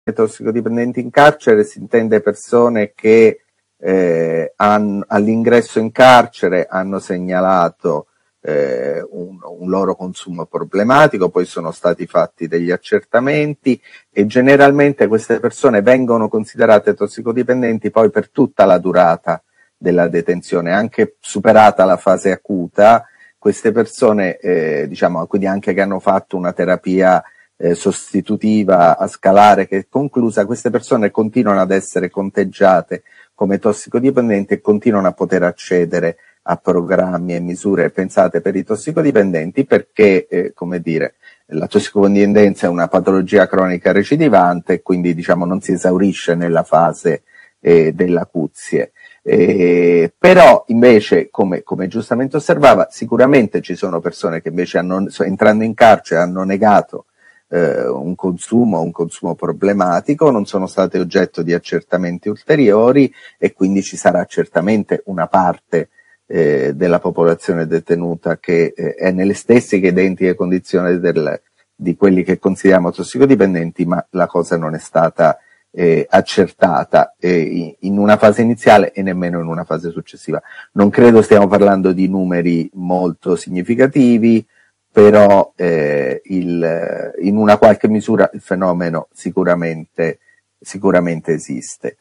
tossicodipendenti in carcere si intende persone che all'ingresso in carcere hanno segnalato un loro consumo problematico, poi sono stati fatti degli accertamenti e generalmente queste persone vengono considerate tossicodipendenti poi per tutta la durata della detenzione, anche superata la fase acuta. Queste persone, diciamo, quindi anche che hanno fatto una terapia sostitutiva a scalare che è conclusa, queste persone continuano ad essere conteggiate come tossicodipendenti e continuano a poter accedere a programmi e misure pensate per i tossicodipendenti perché, come dire, la tossicodipendenza è una patologia cronica recidivante e quindi diciamo non si esaurisce nella fase dell'acuzie. Però invece, come giustamente osservava, sicuramente ci sono persone che invece entrando in carcere hanno negato un consumo problematico, non sono state oggetto di accertamenti ulteriori e quindi ci sarà certamente una parte della popolazione detenuta che è nelle stesse identiche condizioni di quelli che consideriamo tossicodipendenti, ma la cosa non è stata accertata in una fase iniziale e nemmeno in una fase successiva. Non credo stiamo parlando di numeri molto significativi, però in una qualche misura il fenomeno sicuramente esiste.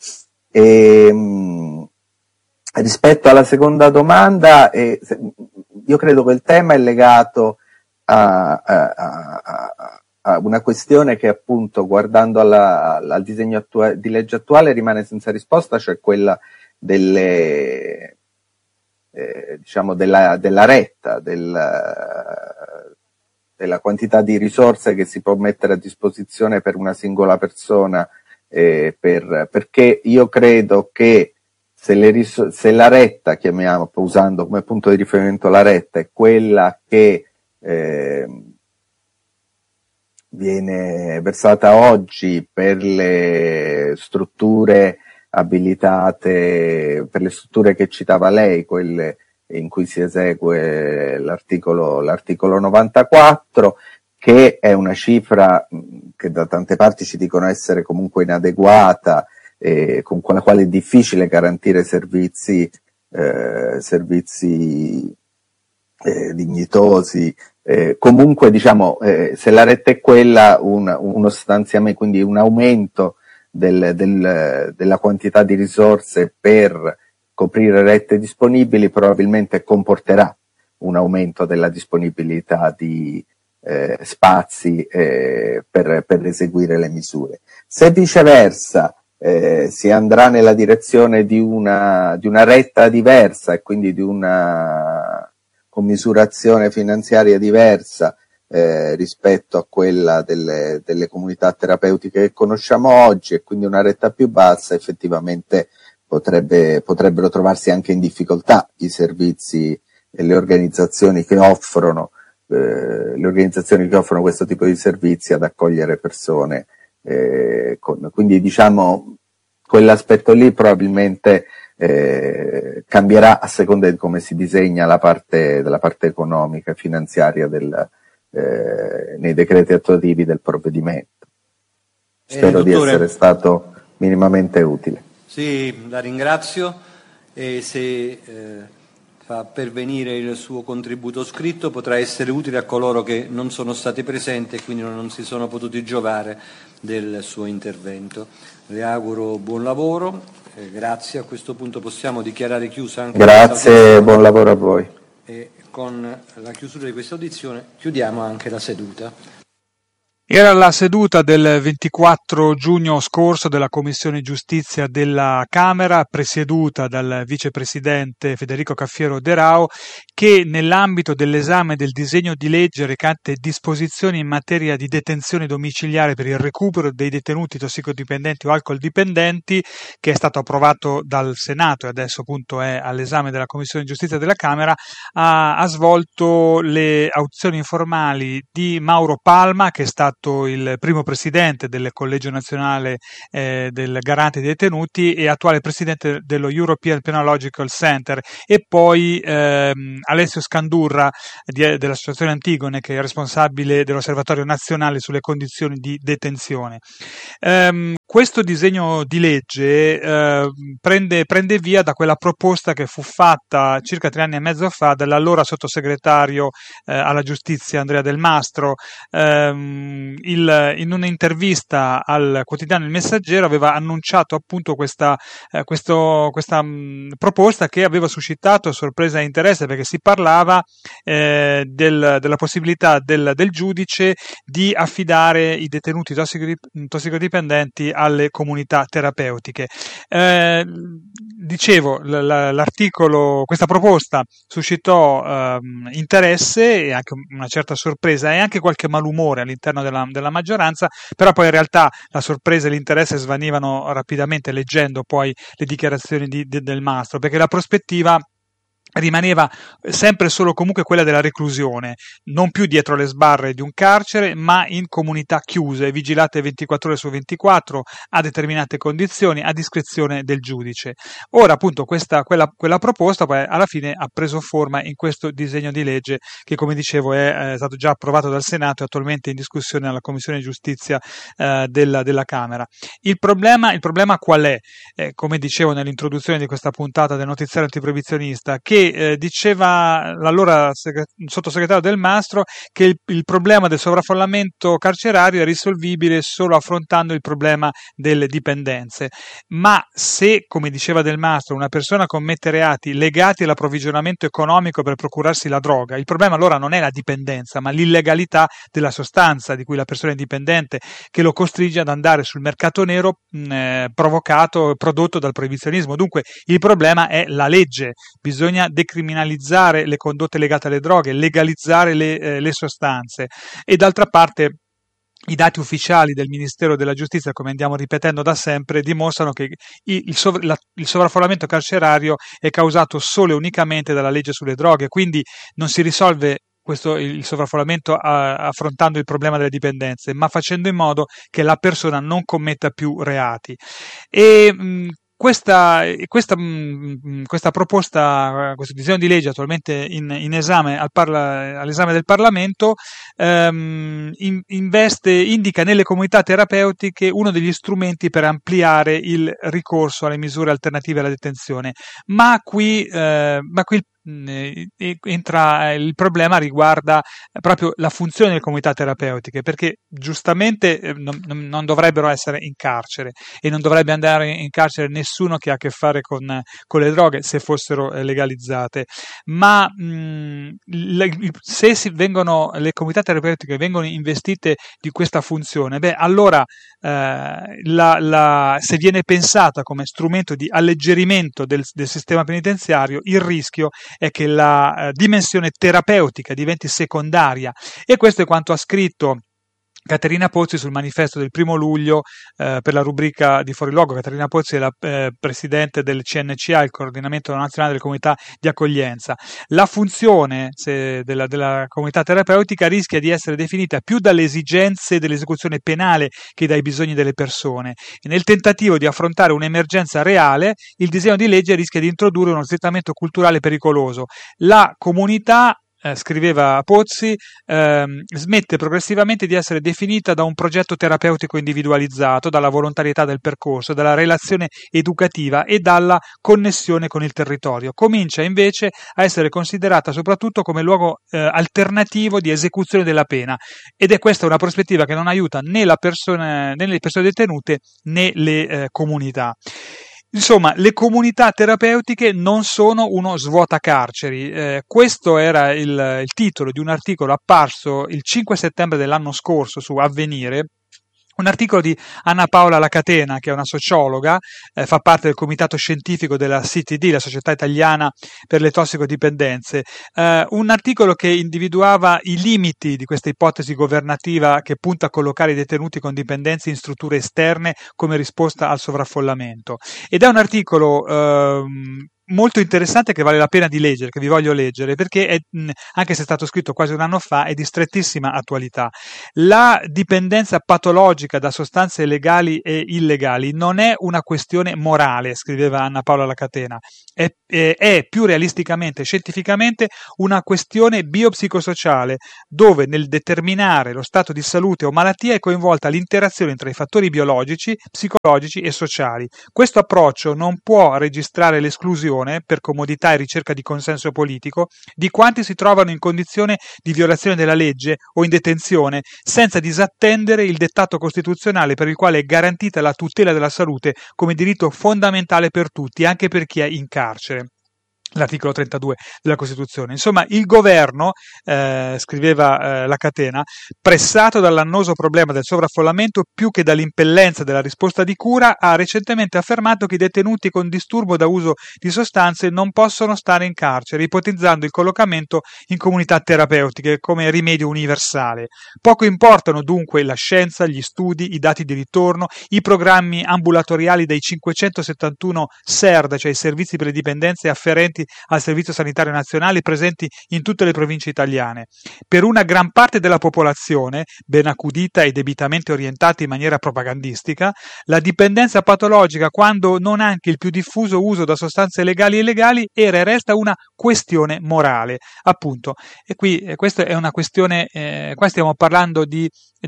Rispetto alla seconda domanda, io credo che il tema è legato a una questione che appunto guardando al disegno di legge attuale rimane senza risposta, cioè quella diciamo della retta, della quantità di risorse che si può mettere a disposizione per una singola persona, perché io credo che se la retta, chiamiamo, usando come punto di riferimento la retta, è quella che viene versata oggi per le strutture abilitate, per le strutture che citava lei, quelle in cui si esegue l'articolo 94, che è una cifra che da tante parti ci dicono essere comunque inadeguata, con la quale è difficile garantire servizi dignitosi. Comunque diciamo, se la retta è quella, uno stanziamento, quindi un aumento della quantità di risorse per coprire rette disponibili probabilmente comporterà un aumento della disponibilità di spazi per eseguire le misure. Se viceversa si andrà nella direzione di una retta diversa e quindi di una commisurazione finanziaria diversa rispetto a quella delle comunità terapeutiche che conosciamo oggi e quindi una retta più bassa, effettivamente potrebbero trovarsi anche in difficoltà i servizi e le organizzazioni che offrono questo tipo di servizi ad accogliere persone. Quindi diciamo quell'aspetto lì probabilmente cambierà a seconda di come si disegna della parte economica e finanziaria nei decreti attuativi del provvedimento. Spero di essere stato minimamente utile. Sì, la ringrazio e se fa pervenire il suo contributo scritto potrà essere utile a coloro che non sono stati presenti e quindi non si sono potuti giovare del suo intervento. Le auguro buon lavoro, grazie. A questo punto possiamo dichiarare chiusa anche Grazie, buon lavoro a voi. E con la chiusura di questa audizione chiudiamo anche la seduta. Era la seduta del 24 giugno scorso della Commissione Giustizia della Camera, presieduta dal vicepresidente Federico Cafiero De Rao, che nell'ambito dell'esame del disegno di legge recante disposizioni in materia di detenzione domiciliare per il recupero dei detenuti tossicodipendenti o alcoldipendenti, che è stato approvato dal Senato e adesso appunto è all'esame della Commissione Giustizia della Camera, ha svolto le audizioni informali di Mauro Palma, che è stato stato il primo presidente del Collegio Nazionale del Garante dei Detenuti e attuale presidente dello European Penological Center, e poi Alessio Scandurra dell'Associazione Antigone, che è responsabile dell'Osservatorio Nazionale sulle condizioni di detenzione. Questo disegno di legge prende via da quella proposta che fu fatta circa 3 anni e mezzo fa dall'allora sottosegretario alla giustizia Andrea Del Mastro. In un'intervista al quotidiano Il Messaggero aveva annunciato appunto questa proposta, che aveva suscitato sorpresa e interesse, perché si parlava della possibilità del giudice di affidare i detenuti tossicodipendenti alle comunità terapeutiche. Dicevo, questa proposta suscitò interesse e anche una certa sorpresa e anche qualche malumore all'interno della maggioranza, però poi in realtà la sorpresa e l'interesse svanivano rapidamente leggendo poi le dichiarazioni del Mastro, perché la prospettiva rimaneva sempre solo comunque quella della reclusione, non più dietro le sbarre di un carcere, ma in comunità chiuse, vigilate 24 ore su 24, a determinate condizioni, a discrezione del giudice. Ora appunto quella proposta poi alla fine ha preso forma in questo disegno di legge che, come dicevo, è stato già approvato dal Senato e attualmente in discussione alla Commissione Giustizia della Camera. Il problema qual è? Come dicevo nell'introduzione di questa puntata del notiziario antiproibizionista, che diceva l'allora sottosegretario Del Mastro che il problema del sovraffollamento carcerario è risolvibile solo affrontando il problema delle dipendenze. Ma se, come diceva Del Mastro, una persona commette reati legati all'approvvigionamento economico per procurarsi la droga, il problema allora non è la dipendenza, ma l'illegalità della sostanza di cui la persona è dipendente, che lo costringe ad andare sul mercato nero prodotto dal proibizionismo. Dunque il problema è la legge, bisogna decriminalizzare le condotte legate alle droghe, legalizzare le sostanze. E d'altra parte i dati ufficiali del Ministero della Giustizia, come andiamo ripetendo da sempre, dimostrano che il sovraffollamento carcerario è causato solo e unicamente dalla legge sulle droghe, quindi non si risolve il sovraffollamento affrontando il problema delle dipendenze, ma facendo in modo che la persona non commetta più reati. E questa proposta, questo disegno di legge attualmente in esame all'esame del Parlamento, indica nelle comunità terapeutiche uno degli strumenti per ampliare il ricorso alle misure alternative alla detenzione, ma qui entra il problema, riguarda proprio la funzione delle comunità terapeutiche, perché giustamente non dovrebbero essere in carcere e non dovrebbe andare in carcere nessuno che ha a che fare con le droghe, se fossero legalizzate, ma se le comunità terapeutiche vengono investite di questa funzione, allora se viene pensata come strumento di alleggerimento del sistema penitenziario, il rischio è che la dimensione terapeutica diventi secondaria, e questo è quanto ha scritto Caterina Pozzi sul manifesto del 1 luglio per la rubrica di Fuori Luogo. Caterina Pozzi è la presidente del CNCA, il Coordinamento Nazionale delle Comunità di Accoglienza. La funzione della comunità terapeutica rischia di essere definita più dalle esigenze dell'esecuzione penale che dai bisogni delle persone, e nel tentativo di affrontare un'emergenza reale il disegno di legge rischia di introdurre uno slittamento culturale pericoloso. La comunità, scriveva Pozzi, smette progressivamente di essere definita da un progetto terapeutico individualizzato, dalla volontarietà del percorso, dalla relazione educativa e dalla connessione con il territorio. Comincia invece a essere considerata soprattutto come luogo alternativo di esecuzione della pena, ed è questa una prospettiva che non aiuta né le persone detenute né le comunità. Insomma, le comunità terapeutiche non sono uno svuotacarceri. Questo era il titolo di un articolo apparso il 5 settembre dell'anno scorso su Avvenire, un articolo di Anna Paola Lacatena, che è una sociologa, fa parte del comitato scientifico della CTD, la Società Italiana per le Tossicodipendenze, un articolo che individuava i limiti di questa ipotesi governativa che punta a collocare i detenuti con dipendenze in strutture esterne come risposta al sovraffollamento. Ed è un articolo molto interessante che vale la pena di leggere, che vi voglio leggere, perché è, anche se è stato scritto quasi un anno fa, è di strettissima attualità. La dipendenza patologica da sostanze legali e illegali non è una questione morale, scriveva Anna Paola La Catena, è più realisticamente, scientificamente, una questione biopsicosociale, dove nel determinare lo stato di salute o malattia è coinvolta l'interazione tra i fattori biologici, psicologici e sociali. Questo approccio non può registrare l'esclusione, per comodità e ricerca di consenso politico, di quanti si trovano in condizione di violazione della legge o in detenzione, senza disattendere il dettato costituzionale per il quale è garantita la tutela della salute come diritto fondamentale per tutti, anche per chi è in carcere. L'articolo 32 della Costituzione. Insomma, il governo, scriveva La Catena, pressato dall'annoso problema del sovraffollamento più che dall'impellenza della risposta di cura, ha recentemente affermato che i detenuti con disturbo da uso di sostanze non possono stare in carcere, ipotizzando il collocamento in comunità terapeutiche come rimedio universale. Poco importano dunque la scienza, gli studi, i dati di ritorno, i programmi ambulatoriali dei 571 SERD, cioè i servizi per le dipendenze afferenti al Servizio Sanitario Nazionale, presenti in tutte le province italiane. Per una gran parte della popolazione, ben accudita e debitamente orientata in maniera propagandistica, la dipendenza patologica, quando non anche il più diffuso uso da sostanze legali e illegali, era e resta una questione morale, appunto. E qui questa è una questione, qua stiamo parlando di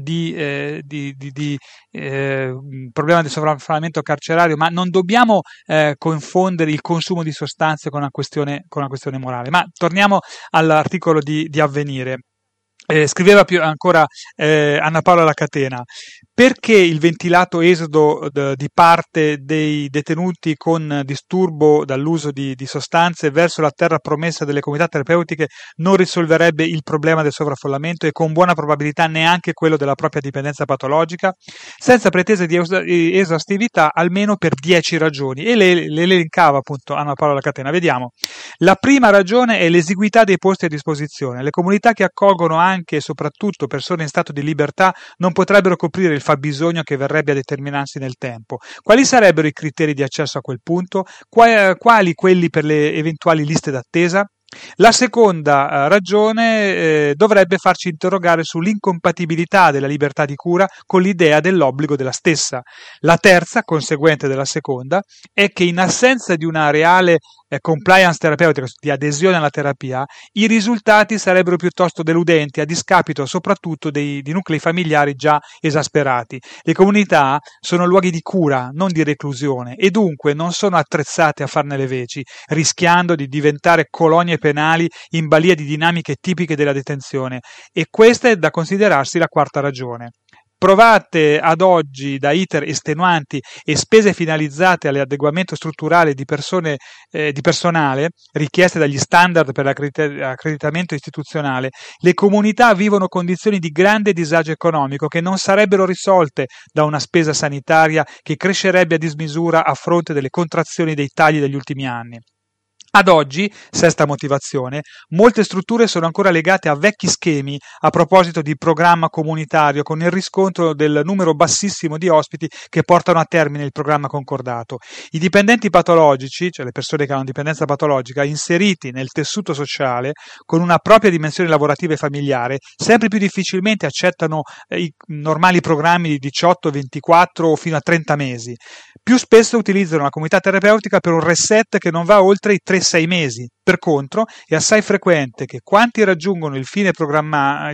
problema del sovraffollamento carcerario, ma non dobbiamo confondere il consumo di sostanze con una questione morale. Ma torniamo all'articolo di Avvenire. Scriveva ancora Anna Paola La Catena: perché il ventilato esodo di parte dei detenuti con disturbo dall'uso di sostanze verso la terra promessa delle comunità terapeutiche non risolverebbe il problema del sovraffollamento e con buona probabilità neanche quello della propria dipendenza patologica? Senza pretese di esaustività, almeno per 10 ragioni, e le elencava appunto Anna Paola La Catena. Vediamo. La prima ragione è l'esiguità dei posti a disposizione. Le comunità che accolgono anche e soprattutto persone in stato di libertà non potrebbero coprire il fabbisogno che verrebbe a determinarsi nel tempo. Quali sarebbero i criteri di accesso a quel punto? Quali quelli per le eventuali liste d'attesa? La seconda ragione dovrebbe farci interrogare sull'incompatibilità della libertà di cura con l'idea dell'obbligo della stessa. La terza, conseguente della seconda, è che in assenza di una reale compliance terapeutica, di adesione alla terapia, i risultati sarebbero piuttosto deludenti, a discapito soprattutto di nuclei familiari già esasperati. Le comunità sono luoghi di cura, non di reclusione, e dunque non sono attrezzate a farne le veci, rischiando di diventare colonie penali in balia di dinamiche tipiche della detenzione. E questa è da considerarsi la quarta ragione. Provate ad oggi da iter estenuanti e spese finalizzate all'adeguamento strutturale di personale richieste dagli standard per l'accreditamento istituzionale, le comunità vivono condizioni di grande disagio economico che non sarebbero risolte da una spesa sanitaria che crescerebbe a dismisura a fronte delle contrazioni dei tagli degli ultimi anni. Ad oggi, sesta motivazione, molte strutture sono ancora legate a vecchi schemi a proposito di programma comunitario, con il riscontro del numero bassissimo di ospiti che portano a termine il programma concordato. I dipendenti patologici, cioè le persone che hanno dipendenza patologica, inseriti nel tessuto sociale, con una propria dimensione lavorativa e familiare, sempre più difficilmente accettano i normali programmi di 18, 24 o fino a 30 mesi. Più spesso utilizzano la comunità terapeutica per un reset che non va oltre i 3-6 mesi. Per contro, è assai frequente che quanti raggiungono il fine programma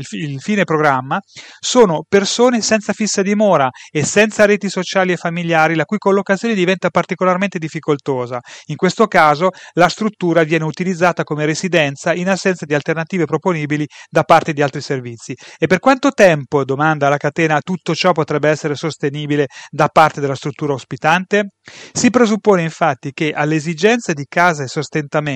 sono persone senza fissa dimora e senza reti sociali e familiari, la cui collocazione diventa particolarmente difficoltosa. In questo caso, la struttura viene utilizzata come residenza in assenza di alternative proponibili da parte di altri servizi. E per quanto tempo, domanda La Catena, tutto ciò potrebbe essere sostenibile da parte della struttura ospitante? Si presuppone infatti che all'esigenza di casa e sostentamento non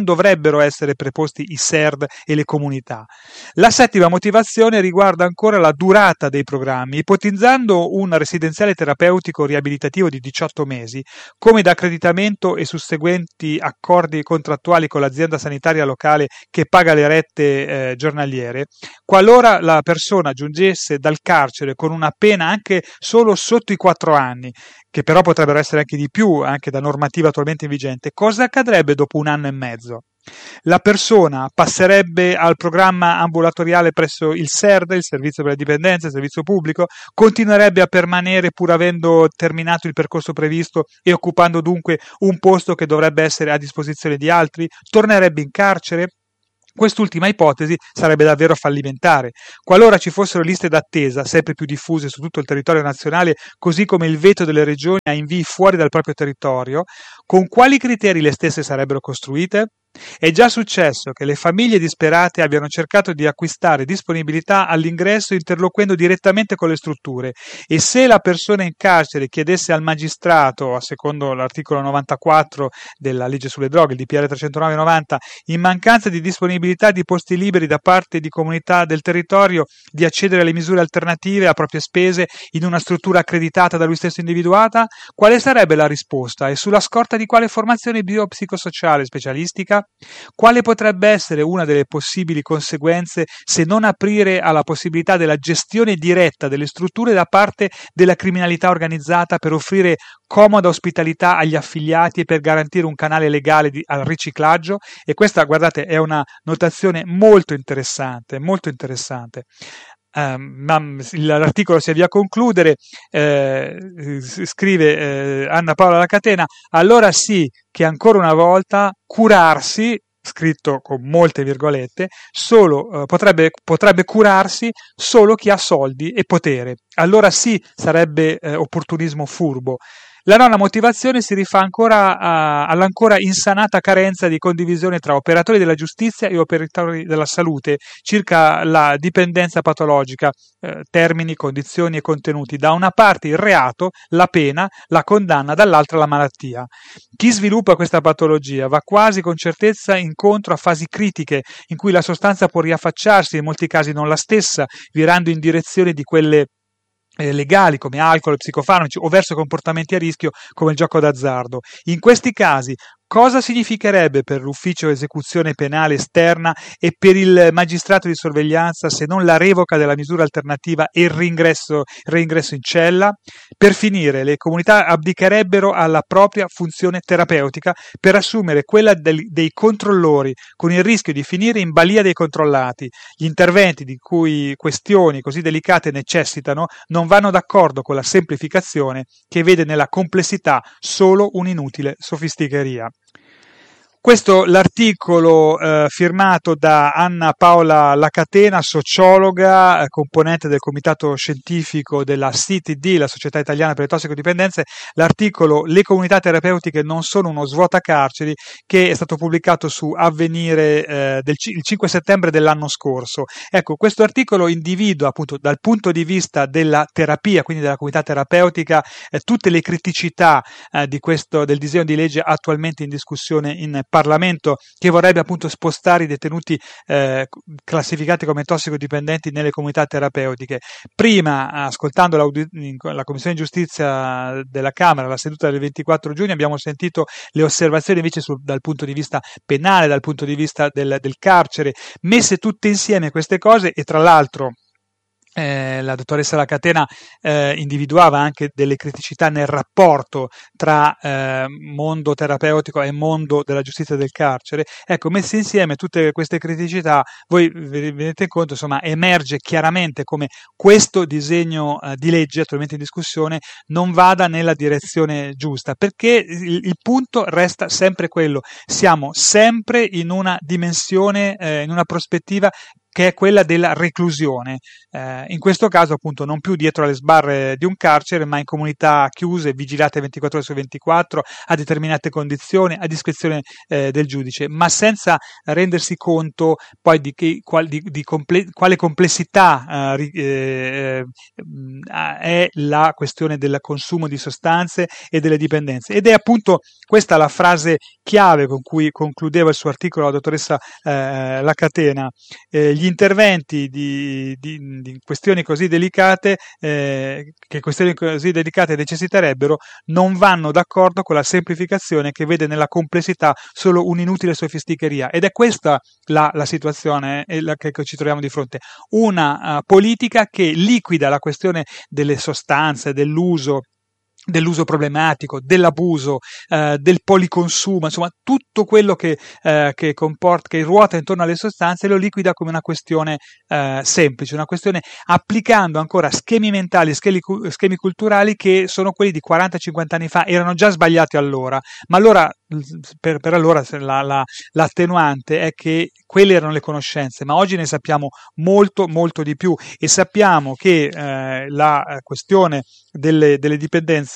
non dovrebbero essere preposti i SERD e le comunità. La settima motivazione riguarda ancora la durata dei programmi, ipotizzando un residenziale terapeutico riabilitativo di 18 mesi, come da accreditamento e susseguenti accordi contrattuali con l'azienda sanitaria locale che paga le rette giornaliere, qualora la persona giungesse dal carcere con una pena anche solo sotto i 4 anni, che però potrebbero essere anche di più, anche da normativa attualmente vigente, cosa accadrebbe dopo 1 anno e mezzo? La persona passerebbe al programma ambulatoriale presso il SERD, il servizio per la dipendenza, il servizio pubblico, continuerebbe a permanere pur avendo terminato il percorso previsto e occupando dunque un posto che dovrebbe essere a disposizione di altri, tornerebbe in carcere? Quest'ultima ipotesi sarebbe davvero fallimentare. Qualora ci fossero liste d'attesa sempre più diffuse su tutto il territorio nazionale, così come il veto delle regioni a invii fuori dal proprio territorio, con quali criteri le stesse sarebbero costruite? È già successo che le famiglie disperate abbiano cercato di acquistare disponibilità all'ingresso interloquendo direttamente con le strutture, e se la persona in carcere chiedesse al magistrato, a secondo l'articolo 94 della legge sulle droghe, il DPR 309/90, in mancanza di disponibilità di posti liberi da parte di comunità del territorio, di accedere alle misure alternative a proprie spese in una struttura accreditata da lui stesso individuata, quale sarebbe la risposta e sulla scorta di quale formazione biopsicosociale specialistica? Quale potrebbe essere una delle possibili conseguenze se non aprire alla possibilità della gestione diretta delle strutture da parte della criminalità organizzata per offrire comoda ospitalità agli affiliati e per garantire un canale legale al riciclaggio? E questa, guardate, è una notazione molto interessante, molto interessante. L'articolo si avvia a concludere, scrive Anna Paola La Catena: allora sì che ancora una volta curarsi, scritto con molte virgolette, potrebbe curarsi solo chi ha soldi e potere. Allora sì sarebbe opportunismo furbo. La nona motivazione si rifà ancora all'ancora insanata carenza di condivisione tra operatori della giustizia e operatori della salute circa la dipendenza patologica, termini, condizioni e contenuti. Da una parte il reato, la pena, la condanna, dall'altra la malattia. Chi sviluppa questa patologia va quasi con certezza incontro a fasi critiche in cui la sostanza può riaffacciarsi, in molti casi non la stessa, virando in direzione di quelle legali come alcol, psicofarmaci, o verso comportamenti a rischio come il gioco d'azzardo. In questi casi cosa significherebbe per l'ufficio esecuzione penale esterna e per il magistrato di sorveglianza se non la revoca della misura alternativa e il reingresso in cella? Per finire, le comunità abdicherebbero alla propria funzione terapeutica per assumere quella dei controllori, con il rischio di finire in balia dei controllati. Gli interventi di cui questioni così delicate necessitano non vanno d'accordo con la semplificazione che vede nella complessità solo un'inutile sofisticheria. Questo l'articolo firmato da Anna Paola La Catena, sociologa, componente del comitato scientifico della CTD, la Società Italiana per le Tossicodipendenze. L'articolo "Le comunità terapeutiche non sono uno svuotacarceri", che è stato pubblicato su Avvenire il 5 settembre dell'anno scorso. Ecco, questo articolo individua appunto dal punto di vista della terapia, quindi della comunità terapeutica, tutte le criticità del disegno di legge attualmente in discussione in Parlamento, che vorrebbe appunto spostare i detenuti classificati come tossicodipendenti nelle comunità terapeutiche. Prima, ascoltando la Commissione Giustizia della Camera, la seduta del 24 giugno, abbiamo sentito le osservazioni invece dal punto di vista penale, dal punto di vista del carcere. Messe tutte insieme queste cose, e tra l'altro la dottoressa La Catena individuava anche delle criticità nel rapporto tra mondo terapeutico e mondo della giustizia del carcere. Ecco, messe insieme tutte queste criticità, voi vi rendete conto, insomma, emerge chiaramente come questo disegno di legge attualmente in discussione non vada nella direzione giusta, perché il punto resta sempre quello: siamo sempre in una dimensione, in una prospettiva che è quella della reclusione. In questo caso appunto non più dietro alle sbarre di un carcere, ma in comunità chiuse, vigilate 24 ore su 24, a determinate condizioni, a discrezione del giudice, ma senza rendersi conto poi quale complessità è la questione del consumo di sostanze e delle dipendenze. Ed è appunto questa la frase chiave con cui concludeva il suo articolo la dottoressa La Catena. Gli interventi di questioni così delicate, che questioni così delicate necessiterebbero, non vanno d'accordo con la semplificazione che vede nella complessità solo un'inutile sofisticheria. Ed è questa la situazione che ci troviamo di fronte. Una politica che liquida la questione delle sostanze, dell'uso problematico, dell'abuso, del policonsumo, insomma tutto quello che ruota intorno alle sostanze, lo liquida come una questione semplice, una questione applicando ancora schemi mentali, schemi culturali che sono quelli di 40-50 anni fa, erano già sbagliati allora, ma allora per allora l'attenuante è che quelle erano le conoscenze, ma oggi ne sappiamo molto molto di più e sappiamo che la questione delle dipendenze,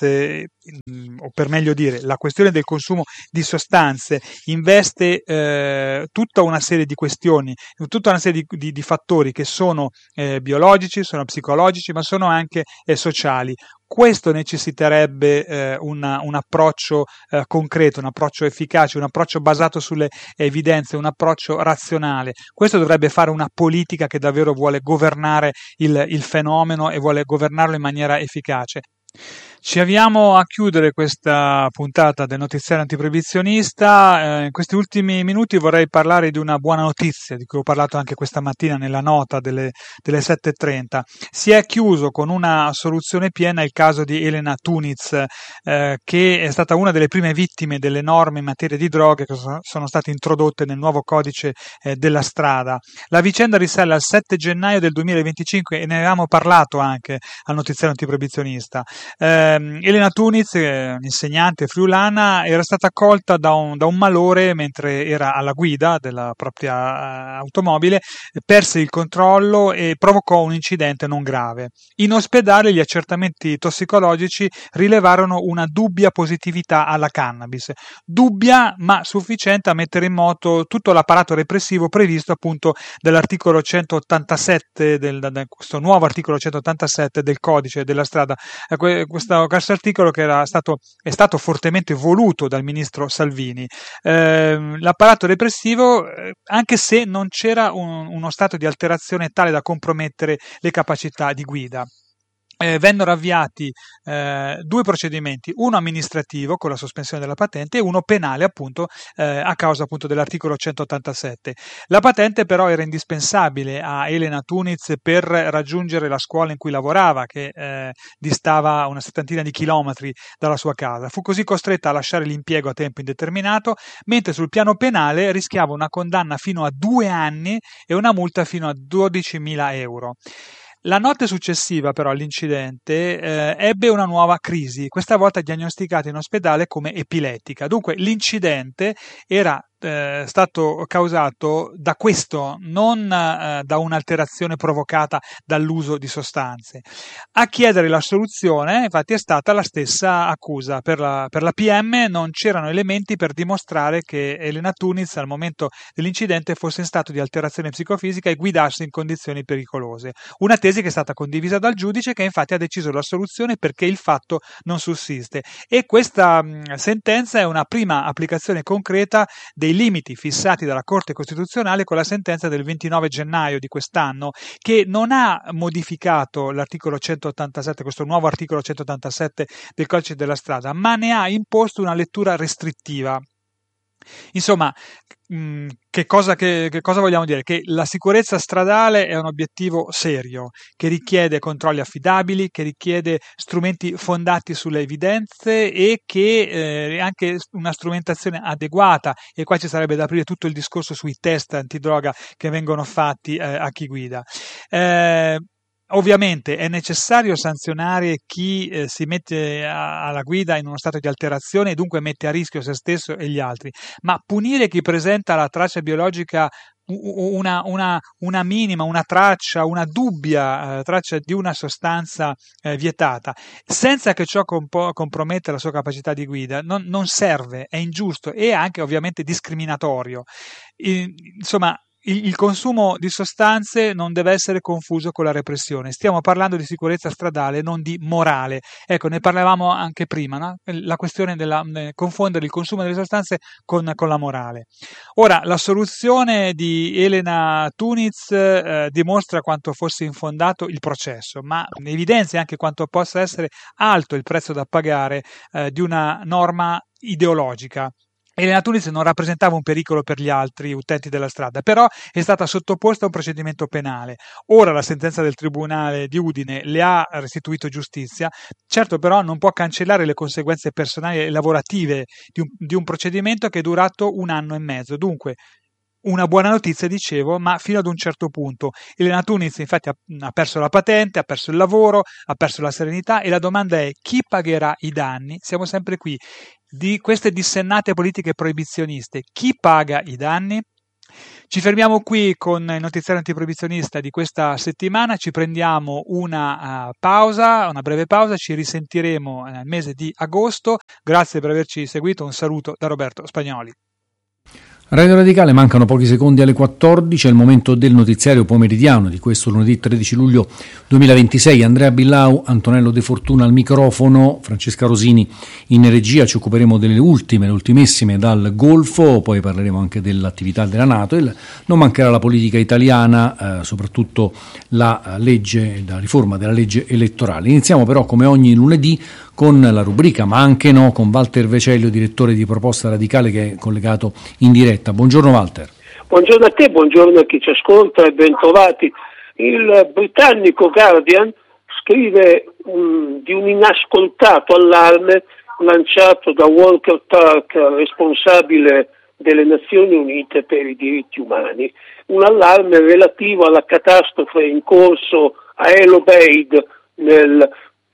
o per meglio dire la questione del consumo di sostanze, investe tutta una serie di questioni, tutta una serie di fattori che sono biologici, sono psicologici, ma sono anche sociali. Questo necessiterebbe un approccio concreto, un approccio efficace, un approccio basato sulle evidenze, un approccio razionale. Questo dovrebbe fare una politica che davvero vuole governare il fenomeno e vuole governarlo in maniera efficace. Ci avviamo a chiudere questa puntata del notiziario antiproibizionista. In questi ultimi minuti vorrei parlare di una buona notizia di cui ho parlato anche questa mattina nella nota delle 7:30. Si è chiuso con una soluzione piena il caso di Elena Tuniz, che è stata una delle prime vittime delle norme in materia di droghe che sono state introdotte nel nuovo codice della strada. La vicenda risale al 7 gennaio del 2025 e ne avevamo parlato anche al notiziario antiproibizionista. Elena Tuniz, un'insegnante friulana, era stata colta da un malore mentre era alla guida della propria automobile, perse il controllo e provocò un incidente non grave. In ospedale gli accertamenti tossicologici rilevarono una dubbia positività alla cannabis, dubbia ma sufficiente a mettere in moto tutto l'apparato repressivo previsto appunto dall'articolo 187 questo nuovo articolo 187 del codice della strada. Questo articolo che è stato fortemente voluto dal ministro Salvini. L'apparato repressivo, anche se non c'era uno stato di alterazione tale da compromettere le capacità di guida. Vennero avviati 2 procedimenti, uno amministrativo con la sospensione della patente e uno penale appunto a causa appunto dell'articolo 187. La patente però era indispensabile a Elena Tuniz per raggiungere la scuola in cui lavorava, che distava una settantina di chilometri dalla sua casa. Fu così costretta a lasciare l'impiego a tempo indeterminato, mentre sul piano penale rischiava una condanna fino a 2 anni e una multa fino a 12.000 euro. La notte successiva però all'incidente ebbe una nuova crisi, questa volta diagnosticata in ospedale come epilettica. Dunque l'incidente era stato causato da questo, non da un'alterazione provocata dall'uso di sostanze. A chiedere la soluzione infatti è stata la stessa accusa. Per la PM non c'erano elementi per dimostrare che Elena Tuniz al momento dell'incidente fosse in stato di alterazione psicofisica e guidasse in condizioni pericolose. Una tesi che è stata condivisa dal giudice, che infatti ha deciso la soluzione perché il fatto non sussiste. E questa sentenza è una prima applicazione concreta dei limiti fissati dalla Corte Costituzionale con la sentenza del 29 gennaio di quest'anno, che non ha modificato l'articolo 187, questo nuovo articolo 187 del Codice della Strada, ma ne ha imposto una lettura restrittiva. Insomma, che cosa vogliamo dire? Che la sicurezza stradale è un obiettivo serio, che richiede controlli affidabili, che richiede strumenti fondati sulle evidenze e che anche una strumentazione adeguata, e qua ci sarebbe da aprire tutto il discorso sui test antidroga che vengono fatti a chi guida. Ovviamente è necessario sanzionare chi si mette alla guida in uno stato di alterazione e dunque mette a rischio se stesso e gli altri, ma punire chi presenta la traccia biologica una minima, una traccia, una dubbia traccia di una sostanza vietata, senza che ciò comprometta la sua capacità di guida, non serve, è ingiusto e anche ovviamente discriminatorio. Insomma, il consumo di sostanze non deve essere confuso con la repressione. Stiamo parlando di sicurezza stradale, non di morale. Ecco, ne parlavamo anche prima, no? La questione della confondere il consumo delle sostanze con la morale. Ora, la soluzione di Elena Tuniz dimostra quanto fosse infondato il processo, ma evidenzia anche quanto possa essere alto il prezzo da pagare di una norma ideologica. Elena Tuniz non rappresentava un pericolo per gli altri utenti della strada, però è stata sottoposta a un procedimento penale. Ora la sentenza del Tribunale di Udine le ha restituito giustizia, certo però non può cancellare le conseguenze personali e lavorative di un procedimento che è durato 1 anno e mezzo. Dunque, una buona notizia, dicevo, ma fino ad un certo punto. Elena Tuniz infatti ha perso la patente, ha perso il lavoro, ha perso la serenità e la domanda è: chi pagherà i danni? Siamo sempre qui. Di queste dissennate politiche proibizioniste, chi paga i danni? Ci fermiamo qui con il notiziario antiproibizionista di questa settimana, ci prendiamo una breve pausa, ci risentiremo nel mese di agosto. Grazie per averci seguito, un saluto da Roberto Spagnoli. Radio Radicale, mancano pochi secondi alle 14, è il momento del notiziario pomeridiano di questo lunedì 13 luglio 2026. Andrea Billau, Antonello De Fortuna al microfono, Francesca Rosini in regia. Ci occuperemo le ultimissime dal Golfo, poi parleremo anche dell'attività della NATO e non mancherà la politica italiana, soprattutto la riforma della legge elettorale. Iniziamo però come ogni lunedì con la rubrica Ma anche no, con Walter Vecellio, direttore di Proposta Radicale, che è collegato in diretta. Buongiorno Walter. Buongiorno a te, buongiorno a chi ci ascolta e bentrovati. Il britannico Guardian scrive di un inascoltato allarme lanciato da Volker Turk, responsabile delle Nazioni Unite per i diritti umani. Un allarme relativo alla catastrofe in corso a El Obeid nel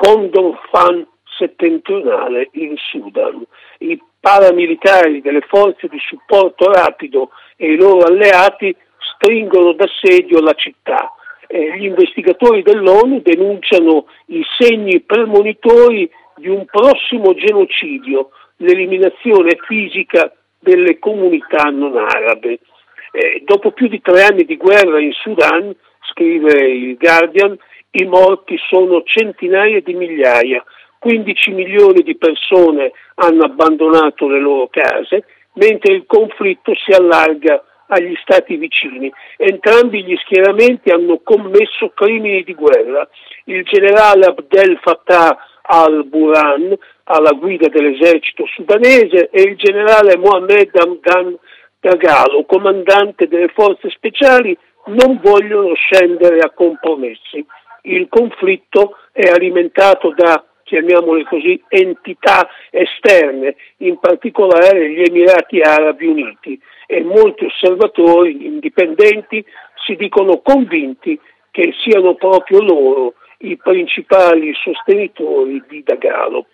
Kordofan settentrionale in Sudan. I paramilitari delle forze di supporto rapido e i loro alleati stringono d'assedio la città. Gli investigatori dell'ONU denunciano i segni premonitori di un prossimo genocidio, l'eliminazione fisica delle comunità non arabe. Dopo più di 3 anni di guerra in Sudan, scrive il Guardian, i morti sono centinaia di migliaia. 15 milioni di persone hanno abbandonato le loro case, mentre il conflitto si allarga agli stati vicini. Entrambi gli schieramenti hanno commesso crimini di guerra. Il generale Abdel Fattah al-Burhan, alla guida dell'esercito sudanese, e il generale Mohamed Hamdan Dagalo, comandante delle forze speciali, non vogliono scendere a compromessi. Il conflitto è alimentato da, chiamiamole così, entità esterne, in particolare gli Emirati Arabi Uniti, e molti osservatori indipendenti si dicono convinti che siano proprio loro i principali sostenitori di Dagalo.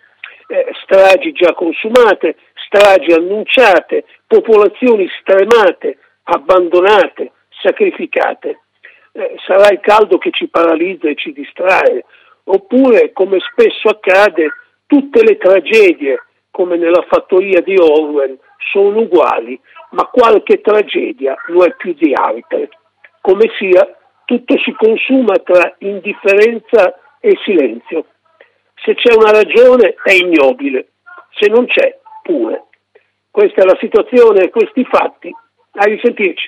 Stragi già consumate, stragi annunciate, popolazioni stremate, abbandonate, sacrificate. Sarà il caldo che ci paralizza e ci distrae, oppure, come spesso accade, tutte le tragedie, come nella fattoria di Orwell, sono uguali, ma qualche tragedia lo è più di altre. Come sia, tutto si consuma tra indifferenza e silenzio. Se c'è una ragione è ignobile, se non c'è pure. Questa è la situazione e questi fatti. A risentirci.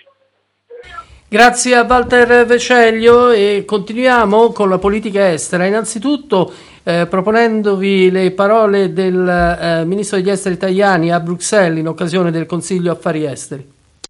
Grazie a Walter Vecellio e continuiamo con la politica estera. Innanzitutto proponendovi le parole del ministro degli esteri Tajani a Bruxelles in occasione del Consiglio Affari Esteri.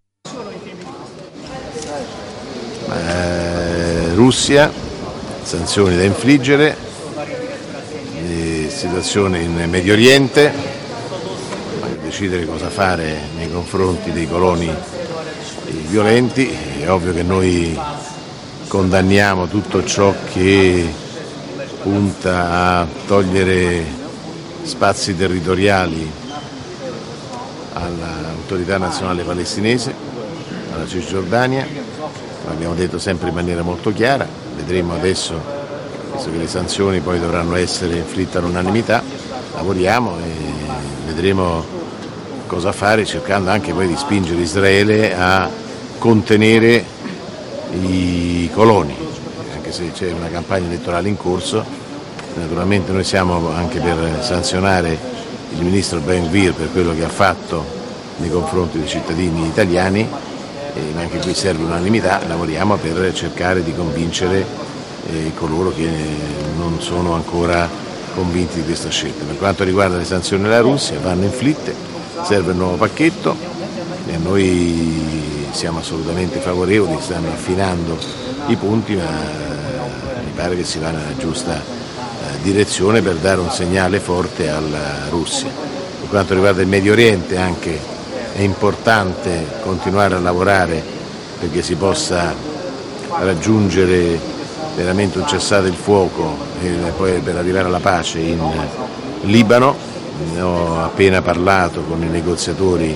Russia, sanzioni da infliggere, situazione in Medio Oriente, decidere cosa fare nei confronti dei coloni violenti. È ovvio che noi condanniamo tutto ciò che punta a togliere spazi territoriali all'autorità nazionale palestinese, alla Cisgiordania, l'abbiamo detto sempre in maniera molto chiara, vedremo adesso, visto che le sanzioni poi dovranno essere inflitte all'unanimità, lavoriamo e vedremo cosa fare, cercando anche poi di spingere Israele a contenere i coloni, anche se c'è una campagna elettorale in corso. Naturalmente noi siamo anche per sanzionare il ministro Ben-Gvir per quello che ha fatto nei confronti dei cittadini italiani, ma anche qui serve unanimità, lavoriamo per cercare di convincere coloro che non sono ancora convinti di questa scelta. Per quanto riguarda le sanzioni alla Russia, vanno inflitte, serve un nuovo pacchetto e noi siamo assolutamente favorevoli, stanno affinando i punti, ma mi pare che si va nella giusta direzione per dare un segnale forte alla Russia. Per quanto riguarda il Medio Oriente anche è importante continuare a lavorare perché si possa raggiungere veramente un cessate il fuoco e poi per arrivare alla pace in Libano. Ho appena parlato con i negoziatori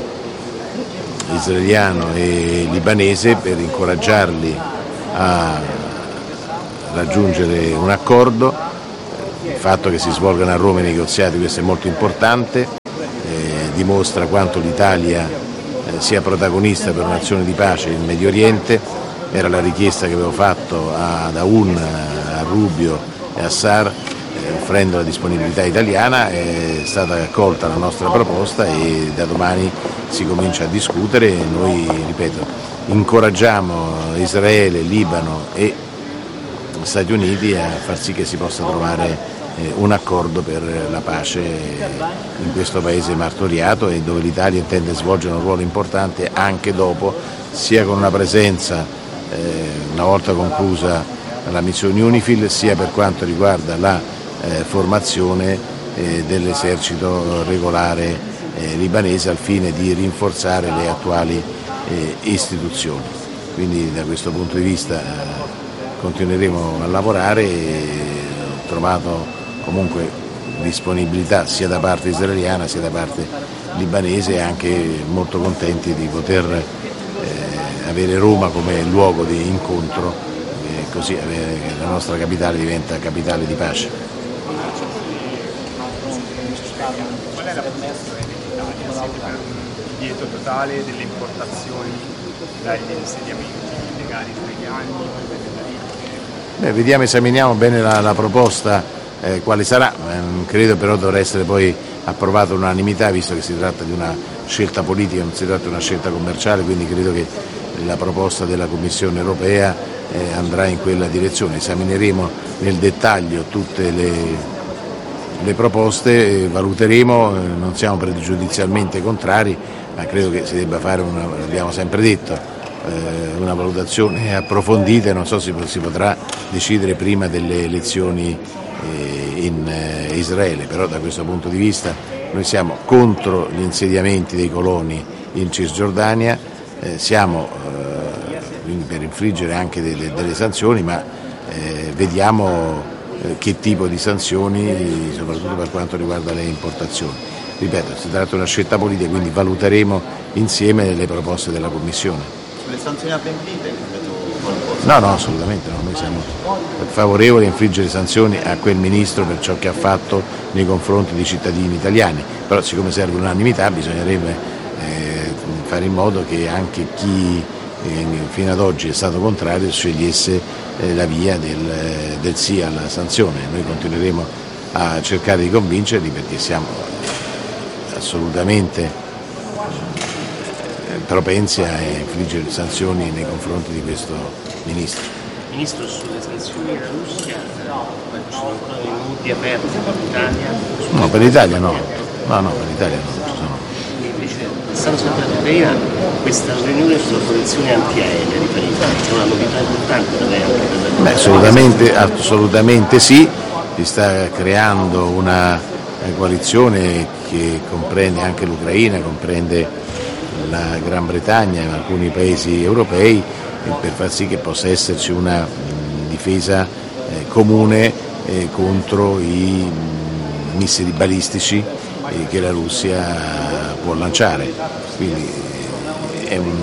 israeliano e libanese per incoraggiarli a raggiungere un accordo. Il fatto che si svolgano a Roma i negoziati, questo è molto importante, dimostra quanto l'Italia sia protagonista per un'azione di pace in Medio Oriente. Era la richiesta che avevo fatto ad Aoun, a Rubio e a Saar, offrendo la disponibilità italiana. È stata accolta la nostra proposta e da domani si comincia a discutere. Noi, ripeto, incoraggiamo Israele, Libano e Stati Uniti a far sì che si possa trovare un accordo per la pace in questo paese martoriato e dove l'Italia intende svolgere un ruolo importante anche dopo, sia con una presenza una volta conclusa la missione UNIFIL, sia per quanto riguarda la formazione dell'esercito regolare libanese al fine di rinforzare le attuali istituzioni. Quindi da questo punto di vista continueremo a lavorare e ho trovato comunque disponibilità sia da parte israeliana sia da parte libanese e anche molto contenti di poter avere Roma come luogo di incontro e così la nostra capitale diventa capitale di pace. Qual è la posizione dell'Italia? Siete per un divieto totale delle importazioni dagli insediamenti illegali israeliani? Vediamo, esaminiamo bene la proposta quale sarà, credo però dovrà essere poi approvata all'unanimità visto che si tratta di una scelta politica, non si tratta di una scelta commerciale, quindi credo che la proposta della Commissione europea andrà in quella direzione. Esamineremo nel dettaglio tutte le proposte, valuteremo, non siamo pregiudizialmente contrari, ma credo che si debba fare, l'abbiamo sempre detto, una valutazione approfondita e non so se si potrà decidere prima delle elezioni in Israele, però da questo punto di vista noi siamo contro gli insediamenti dei coloni in Cisgiordania, siamo quindi per infliggere anche delle sanzioni, ma vediamo che tipo di sanzioni, soprattutto per quanto riguarda le importazioni. Ripeto, si tratta di una scelta politica, quindi valuteremo insieme le proposte della Commissione. Sulle sanzioni avvertite? No, assolutamente no, noi siamo favorevoli a infliggere sanzioni a quel ministro per ciò che ha fatto nei confronti dei cittadini italiani, però siccome serve unanimità bisognerebbe fare in modo che anche chi fino ad oggi è stato contrario scegliesse la via del sì alla sanzione. Noi continueremo a cercare di convincerli perché siamo assolutamente propensi a infliggere sanzioni nei confronti di questo ministro. Ministro, sulle sanzioni alla Russia ci sono ancora dei nodi aperti per l'Italia? No, per l'Italia no. No, per l'Italia non ci sono. Invece, passando sempre all'Ucraina, questa riunione sulla protezione antiaerea riferita, c'è una novità importante da lei anche per la assolutamente sì, si sta creando una coalizione che comprende anche l'Ucraina, comprende la Gran Bretagna e alcuni paesi europei per far sì che possa esserci una difesa comune contro i missili balistici che la Russia può lanciare. Quindi è un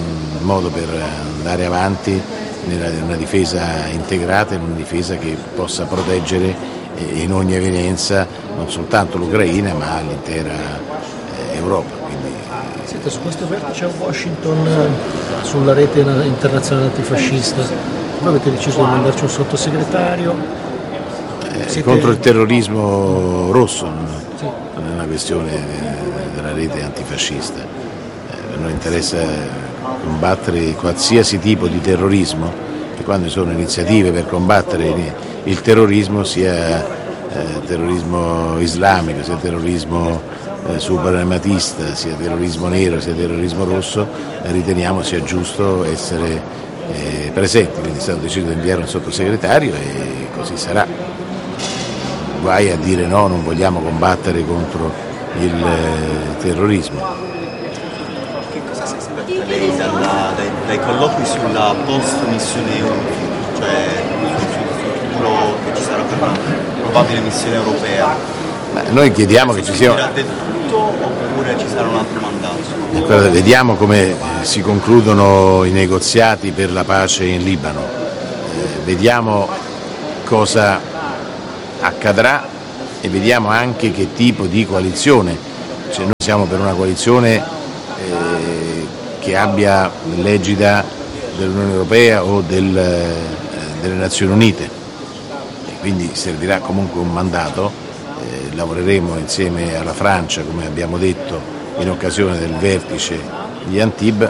modo per andare avanti nella una difesa integrata, in una difesa che possa proteggere in ogni evenienza non soltanto l'Ucraina ma l'intera Europa. Senta, su questo vertice a Washington sulla rete internazionale antifascista, voi avete deciso di mandarci un sottosegretario? Contro il terrorismo rosso, sì. Non è una questione della rete antifascista. A noi interessa combattere qualsiasi tipo di terrorismo e quando ci sono iniziative per combattere il terrorismo, sia terrorismo islamico, sia terrorismo suprematista, sia terrorismo nero, sia terrorismo rosso, riteniamo sia giusto essere presenti, quindi è stato deciso di inviare un sottosegretario e così sarà. Guai a dire no, non vogliamo combattere contro il terrorismo. Che cosa si aspetta lei dai colloqui sulla post-missione UNIFIL, cioè sul futuro che ci sarà per una probabile missione europea? Noi chiediamo che ci sia... oppure ci sarà un altro mandato? Vediamo come si concludono i negoziati per la pace in Libano, vediamo cosa accadrà e vediamo anche che tipo di coalizione, cioè noi siamo per una coalizione che abbia l'egida dell'Unione Europea o delle Nazioni Unite e quindi servirà comunque un mandato. Lavoreremo insieme alla Francia, come abbiamo detto, in occasione del vertice di Antibes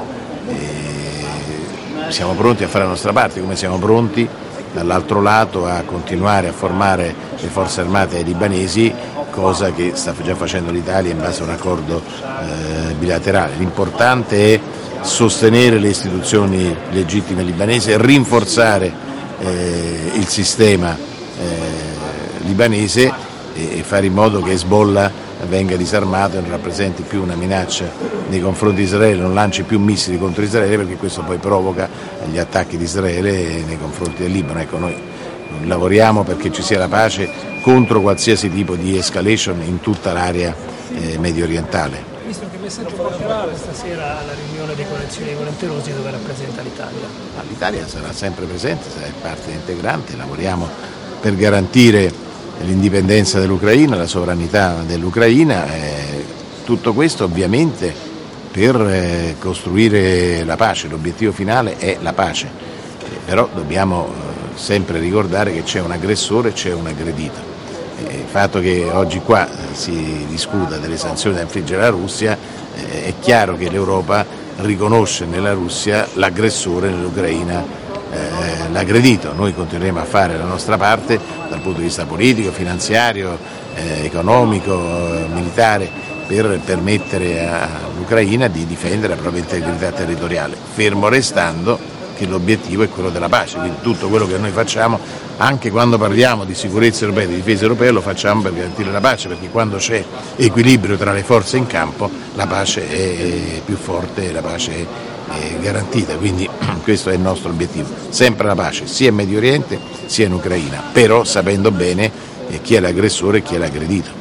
e siamo pronti a fare la nostra parte, come siamo pronti dall'altro lato a continuare a formare le forze armate ai libanesi, cosa che sta già facendo l'Italia in base a un accordo bilaterale. L'importante è sostenere le istituzioni legittime libanesi e rinforzare il sistema libanese e fare in modo che Hezbollah venga disarmato e non rappresenti più una minaccia nei confronti di Israele, non lanci più missili contro Israele, perché questo poi provoca gli attacchi di Israele nei confronti del Libano. Ecco, noi lavoriamo perché ci sia la pace contro qualsiasi tipo di escalation in tutta l'area medio orientale. Ministro, che messaggio porterà questa sera alla riunione dei coalizioni volenterosi dove rappresenta l'Italia? L'Italia sarà sempre presente, sarà parte integrante, lavoriamo per garantire l'indipendenza dell'Ucraina, la sovranità dell'Ucraina, tutto questo ovviamente per costruire la pace, l'obiettivo finale è la pace, però dobbiamo sempre ricordare che c'è un aggressore e c'è un aggredito. Il fatto che oggi qua si discuta delle sanzioni da infliggere alla Russia, è chiaro che l'Europa riconosce nella Russia l'aggressore, nell'Ucraina l'aggredito. Noi continueremo a fare la nostra parte dal punto di vista politico, finanziario, economico, militare, per permettere all'Ucraina di difendere la propria integrità territoriale, fermo restando che l'obiettivo è quello della pace. Quindi tutto quello che noi facciamo, anche quando parliamo di sicurezza europea, di difesa europea, lo facciamo per garantire la pace, perché quando c'è equilibrio tra le forze in campo la pace è più forte e la pace è garantita, quindi questo è il nostro obiettivo, sempre la pace sia in Medio Oriente sia in Ucraina, però sapendo bene chi è l'aggressore e chi è l'aggredito.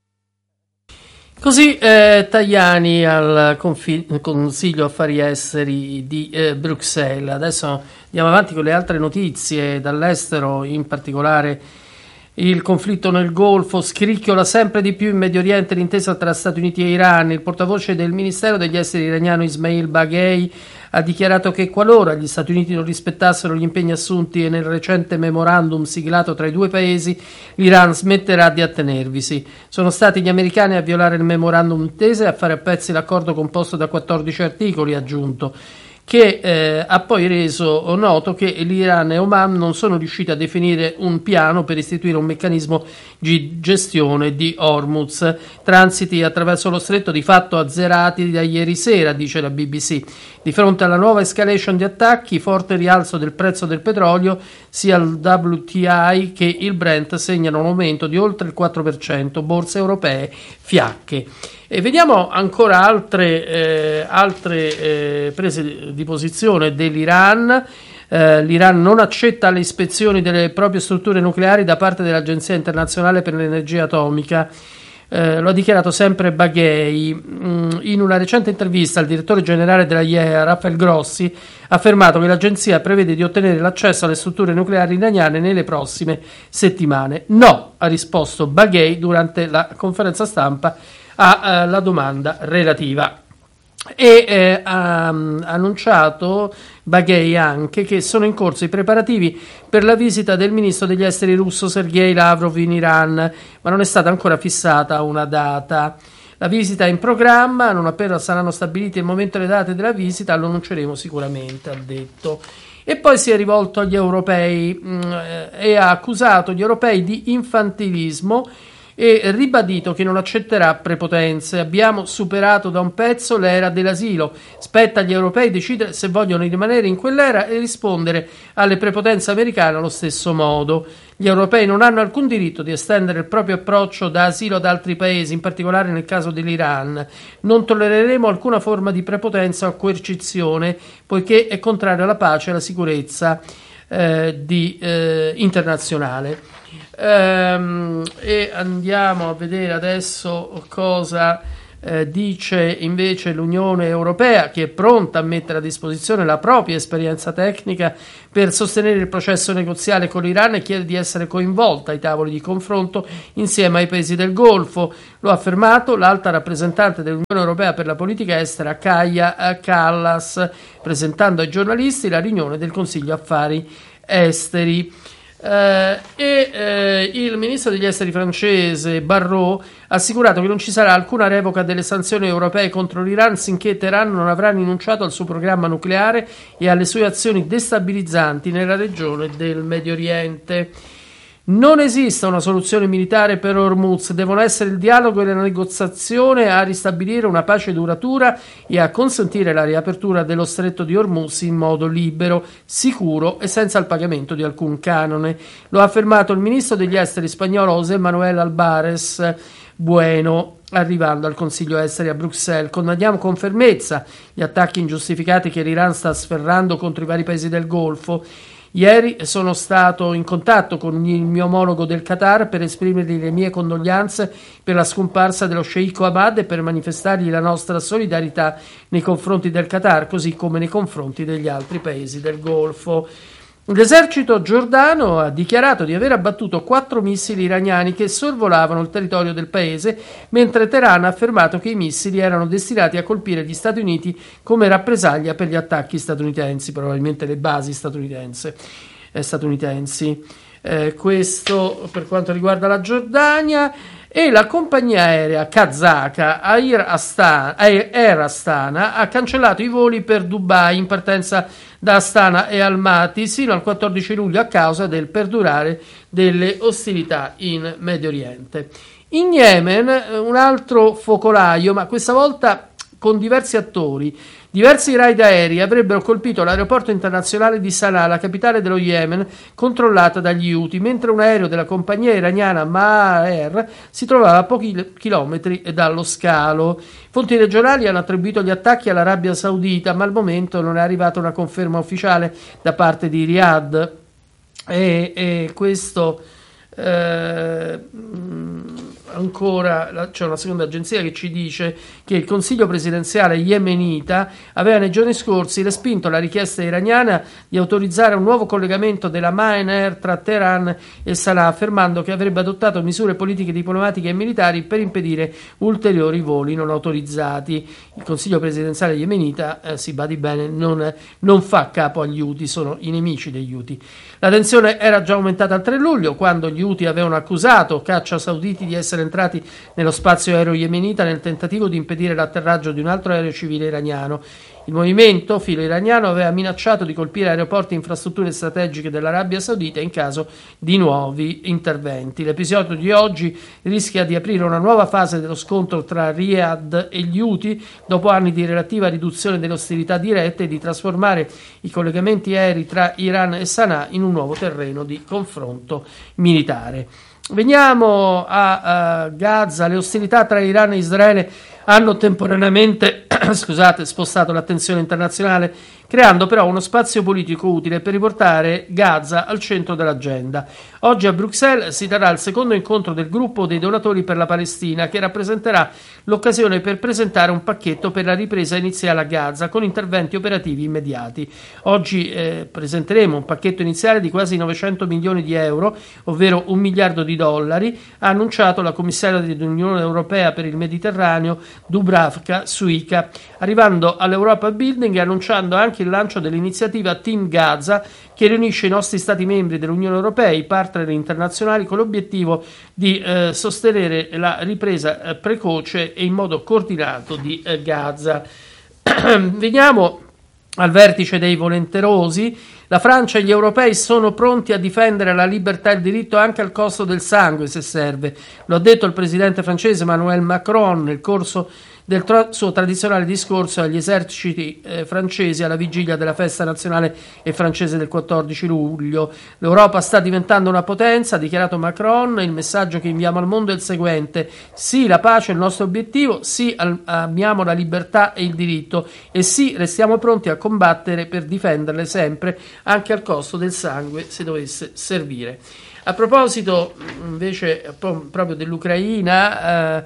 Così Tajani al Consiglio Affari Esteri di Bruxelles. Adesso andiamo avanti con le altre notizie dall'estero, in particolare il conflitto nel Golfo scricchiola sempre di più in Medio Oriente l'intesa tra Stati Uniti e Iran. Il portavoce del Ministero degli Esteri iraniano Ismail Baghei ha dichiarato che qualora gli Stati Uniti non rispettassero gli impegni assunti nel recente memorandum siglato tra i due paesi, l'Iran smetterà di attenervisi. Sono stati gli americani a violare il memorandum d'intesa e a fare a pezzi l'accordo composto da 14 articoli, ha aggiunto, che ha poi reso noto che l'Iran e Oman non sono riusciti a definire un piano per istituire un meccanismo di gestione di Hormuz. Transiti attraverso lo stretto di fatto azzerati da ieri sera, dice la BBC. Di fronte alla nuova escalation di attacchi, forte rialzo del prezzo del petrolio, sia il WTI che il Brent segnano un aumento di oltre il 4%, borse europee fiacche. E vediamo ancora altre prese di posizione dell'Iran. L'Iran non accetta le ispezioni delle proprie strutture nucleari da parte dell'Agenzia Internazionale per l'Energia Atomica. Lo ha dichiarato sempre Baghei. In una recente intervista al direttore generale della IAEA, Rafael Grossi, ha affermato che l'agenzia prevede di ottenere l'accesso alle strutture nucleari iraniane nelle prossime settimane. No, ha risposto Baghei durante la conferenza stampa alla domanda relativa. E ha annunciato Baghei anche che sono in corso i preparativi per la visita del ministro degli esteri russo Sergei Lavrov in Iran, ma non è stata ancora fissata una data. La visita è in programma, non appena saranno stabiliti il momento e le date della visita lo annunceremo sicuramente, ha detto. E poi si è rivolto agli europei e ha accusato gli europei di infantilismo e ribadito che non accetterà prepotenze. Abbiamo superato da un pezzo l'era dell'asilo, spetta agli europei decidere se vogliono rimanere in quell'era e rispondere alle prepotenze americane allo stesso modo. Gli europei non hanno alcun diritto di estendere il proprio approccio da asilo ad altri paesi, in particolare nel caso dell'Iran. Non tollereremo alcuna forma di prepotenza o coercizione, poiché è contrario alla pace e alla sicurezza internazionale. E andiamo a vedere adesso cosa dice invece l'Unione Europea, che è pronta a mettere a disposizione la propria esperienza tecnica per sostenere il processo negoziale con l'Iran e chiede di essere coinvolta ai tavoli di confronto insieme ai paesi del Golfo. Lo ha affermato l'alta rappresentante dell'Unione Europea per la politica estera Kaja Kallas, presentando ai giornalisti la riunione del Consiglio Affari Esteri. Il ministro degli esteri francese Barrot ha assicurato che non ci sarà alcuna revoca delle sanzioni europee contro l'Iran finché Teheran non avrà rinunciato al suo programma nucleare e alle sue azioni destabilizzanti nella regione del Medio Oriente. Non esiste una soluzione militare per Hormuz, devono essere il dialogo e la negoziazione a ristabilire una pace duratura e a consentire la riapertura dello stretto di Hormuz in modo libero, sicuro e senza il pagamento di alcun canone. Lo ha affermato il ministro degli esteri spagnolo José Manuel Álvarez Bueno, arrivando al Consiglio Esteri a Bruxelles. Condanniamo con fermezza gli attacchi ingiustificati che l'Iran sta sferrando contro i vari paesi del Golfo. Ieri sono stato in contatto con il mio omologo del Qatar per esprimergli le mie condoglianze per la scomparsa dello sceicco Ahmad e per manifestargli la nostra solidarietà nei confronti del Qatar, così come nei confronti degli altri paesi del Golfo. L'esercito giordano ha dichiarato di aver abbattuto 4 missili iraniani che sorvolavano il territorio del paese, mentre Teheran ha affermato che i missili erano destinati a colpire gli Stati Uniti come rappresaglia per gli attacchi statunitensi, probabilmente le basi statunitensi. Questo per quanto riguarda la Giordania. E la compagnia aerea kazaka Air Astana ha cancellato i voli per Dubai in partenza da Astana e Almaty sino al 14 luglio a causa del perdurare delle ostilità in Medio Oriente. In Yemen un altro focolaio, ma questa volta con diversi attori. Diversi raid aerei avrebbero colpito l'aeroporto internazionale di Sana'a, la capitale dello Yemen, controllata dagli Houthi, mentre un aereo della compagnia iraniana Maha Air si trovava a pochi chilometri dallo scalo. Fonti regionali hanno attribuito gli attacchi all'Arabia Saudita, ma al momento non è arrivata una conferma ufficiale da parte di Riyadh. E questo ancora c'è una seconda agenzia che ci dice che il Consiglio presidenziale yemenita aveva nei giorni scorsi respinto la richiesta iraniana di autorizzare un nuovo collegamento della Maha Air tra Teheran e Sana'a, affermando che avrebbe adottato misure politiche, diplomatiche e militari per impedire ulteriori voli non autorizzati. Il Consiglio presidenziale yemenita, si badi bene, non fa capo agli Houthi, sono i nemici degli Houthi. La tensione era già aumentata il 3 luglio, quando gli Houthi avevano accusato caccia sauditi di essere entrati nello spazio aereo yemenita nel tentativo di impedire l'atterraggio di un altro aereo civile iraniano. Il movimento filo iraniano aveva minacciato di colpire aeroporti e infrastrutture strategiche dell'Arabia Saudita in caso di nuovi interventi. L'episodio di oggi rischia di aprire una nuova fase dello scontro tra Riyadh e gli Houthi dopo anni di relativa riduzione delle ostilità dirette e di trasformare i collegamenti aerei tra Iran e Sana'a in un nuovo terreno di confronto militare. Veniamo a Gaza. Le ostilità tra Iran e Israele hanno temporaneamente spostato l'attenzione internazionale creando però uno spazio politico utile per riportare Gaza al centro dell'agenda. Oggi a Bruxelles si terrà il secondo incontro del gruppo dei donatori per la Palestina, che rappresenterà l'occasione per presentare un pacchetto per la ripresa iniziale a Gaza con interventi operativi immediati. Oggi presenteremo un pacchetto iniziale di quasi 900 milioni di euro, ovvero $1 miliardo, ha annunciato la commissaria dell'Unione Europea per il Mediterraneo Dubravka Šuica, arrivando all'Europa Building e annunciando anche il lancio dell'iniziativa Team Gaza, che riunisce i nostri Stati membri dell'Unione Europea e i partner internazionali con l'obiettivo di sostenere la ripresa precoce e in modo coordinato di Gaza. Veniamo al vertice dei volenterosi. La Francia e gli europei sono pronti a difendere la libertà e il diritto anche al costo del sangue, se serve. Lo ha detto il presidente francese Emmanuel Macron nel corso del suo tradizionale discorso agli eserciti francesi alla vigilia della festa nazionale e francese del 14 luglio. L'Europa sta diventando una potenza, ha dichiarato Macron. Il messaggio che inviamo al mondo è il seguente: sì, la pace è il nostro obiettivo, sì, amiamo la libertà e il diritto, e sì, restiamo pronti a combattere per difenderle sempre, anche al costo del sangue, se dovesse servire. A proposito invece proprio dell'Ucraina,